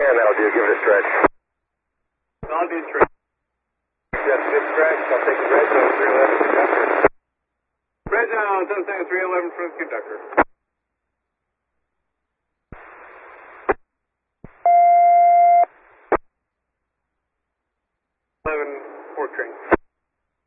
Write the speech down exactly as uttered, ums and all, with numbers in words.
Yeah, that'll do. Give it a stretch. I'll do stretch. That's a good stretch. I'll take the red zone, three eleven conductor. Red zone, seven seven three eleven from conductor.